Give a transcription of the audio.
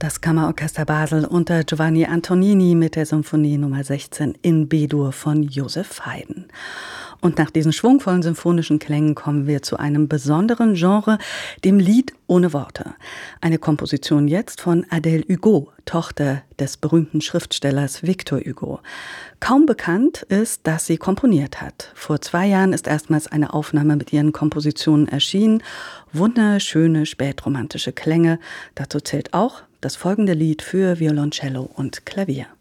Das Kammerorchester Basel unter Giovanni Antonini mit der Symphonie Nummer 16 in B-Dur von Joseph Haydn. Und nach diesen schwungvollen symphonischen Klängen kommen wir zu einem besonderen Genre, dem Lied ohne Worte. Eine Komposition jetzt von Adèle Hugo, Tochter des berühmten Schriftstellers Victor Hugo. Kaum bekannt ist, dass sie komponiert hat. Vor 2 Jahren ist erstmals eine Aufnahme mit ihren Kompositionen erschienen. Wunderschöne spätromantische Klänge. Dazu zählt auch das folgende Lied für Violoncello und Klavier.